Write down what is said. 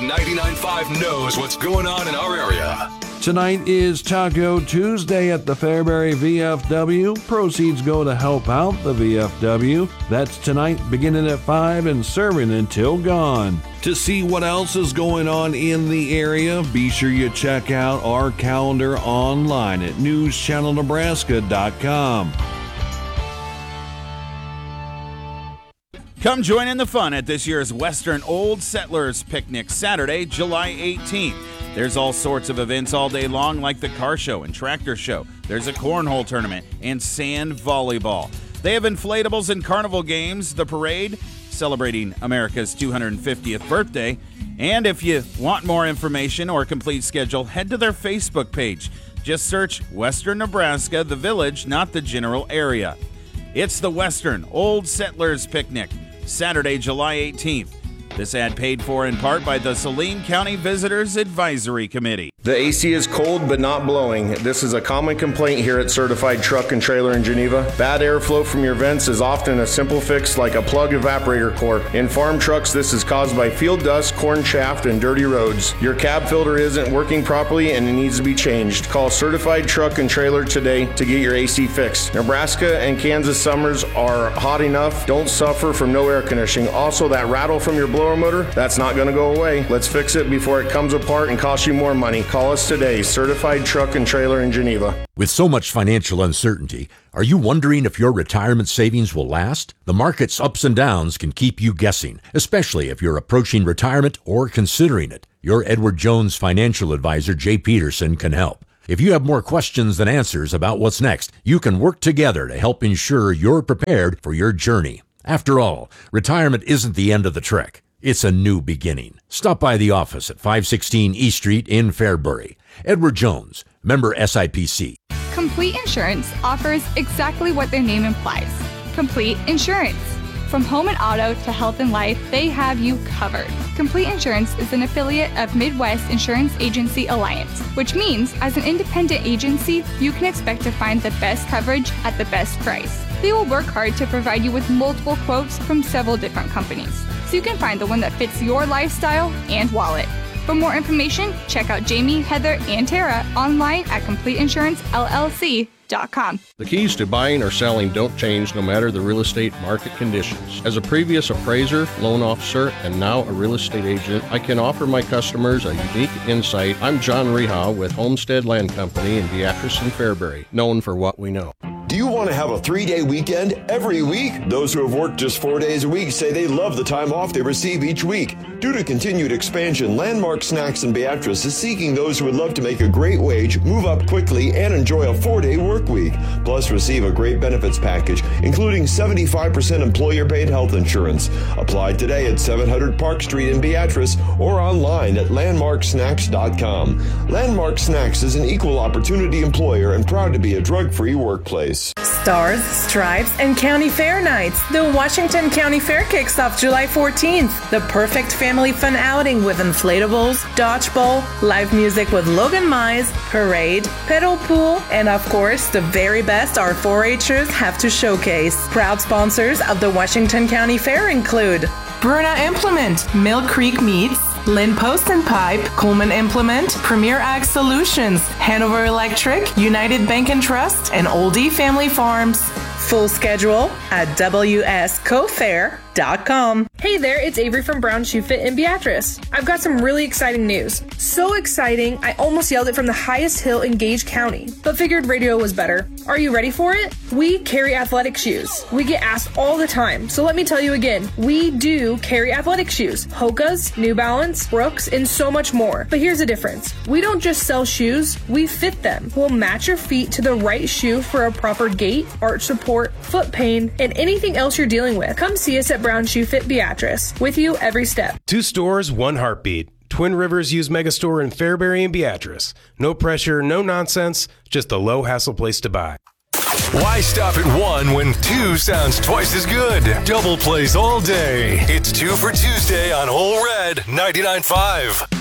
99.5 knows what's going on in our area. Tonight is Taco Tuesday at the Fairbury VFW. Proceeds go to help out the VFW. That's tonight beginning at 5 and serving until gone. To see what else is going on in the area, be sure you check out our calendar online at newschannelnebraska.com. Come join in the fun at this year's Western Old Settlers Picnic, Saturday, July 18th. There's all sorts of events all day long, like the car show and tractor show. There's a cornhole tournament and sand volleyball. They have inflatables and carnival games, the parade, celebrating America's 250th birthday. And if you want more information or complete schedule, head to their Facebook page. Just search Western Nebraska, the village, not the general area. It's the Western Old Settlers Picnic, Saturday, July 18th. This ad paid for in part by the Saline County Visitors Advisory Committee. The AC is cold but not blowing. This is a common complaint here at Certified Truck and Trailer in Geneva. Bad airflow from your vents is often a simple fix like a plug evaporator core. In farm trucks, this is caused by field dust, corn chaff, and dirty roads. Your cab filter isn't working properly and it needs to be changed. Call Certified Truck and Trailer today to get your AC fixed. Nebraska and Kansas summers are hot enough. Don't suffer from no air conditioning. Also, that rattle from your blower motor, that's not going to go away. Let's fix it before it comes apart and costs you more money. Call us today, Certified Truck and Trailer in Geneva. With so much financial uncertainty, are you wondering if your retirement savings will last? The market's ups and downs can keep you guessing, especially if you're approaching retirement or considering it. Your Edward Jones financial advisor, Jay Peterson, can help. If you have more questions than answers about what's next, you can work together to help ensure you're prepared for your journey. After all, retirement isn't the end of the trek. It's a new beginning. Stop by the office at 516 East Street in Fairbury. Edward Jones, member SIPC. Complete Insurance offers exactly what their name implies. Complete insurance. From home and auto to health and life, they have you covered. Complete Insurance is an affiliate of Midwest Insurance Agency Alliance, which means as an independent agency, you can expect to find the best coverage at the best price. They will work hard to provide you with multiple quotes from several different companies, so you can find the one that fits your lifestyle and wallet. For more information, check out Jamie, Heather, and Tara online at CompleteInsuranceLLC.com. The keys to buying or selling don't change no matter the real estate market conditions. As a previous appraiser, loan officer, and now a real estate agent, I can offer my customers a unique insight. I'm John Reha with Homestead Land Company in Beatrice and Fairbury, known for what we know. Do you want to have a 3-day weekend every week? Those who have worked just 4 days a week say they love the time off they receive each week. Due to continued expansion, Landmark Snacks in Beatrice is seeking those who would love to make a great wage, move up quickly, and enjoy a 4-day work week. Plus, receive a great benefits package, including 75% employer-paid health insurance. Apply today at 700 Park Street in Beatrice or online at landmarksnacks.com. Landmark Snacks is an equal opportunity employer and proud to be a drug-free workplace. Stars, Stripes, and County Fair Nights. The Washington County Fair kicks off July 14th. The perfect family fun outing with inflatables, dodgeball, live music with Logan Mize, parade, pedal pool, and of course, the very best our 4-H'ers have to showcase. Proud sponsors of the Washington County Fair include Bruna Implement, Mill Creek Meats, Lynn Post and Pipe, Coleman Implement, Premier Ag Solutions, Hanover Electric, United Bank and Trust, and Oldie Family Farms. Full schedule at WSCofair.com. Hey there, it's Avery from Brown Shoe Fit in Beatrice. I've got some really exciting news. So exciting, I almost yelled it from the highest hill in Gage County, but figured radio was better. Are you ready for it? We carry athletic shoes. We get asked all the time, so let me tell you again. We do carry athletic shoes. Hoka's, New Balance, Brooks, and so much more. But here's the difference. We don't just sell shoes, we fit them. We'll match your feet to the right shoe for a proper gait, arch support, foot pain, and anything else you're dealing with. Come see us at Brown Shoe Fit Beatrice. With you every step. 2 stores, 1 heartbeat. Twin Rivers Used Megastore in Fairbury and Beatrice. No pressure, no nonsense, just a low-hassle place to buy. Why stop at 1 when 2 sounds twice as good? Double plays all day. It's 2 for Tuesday on Whole Red 99.5.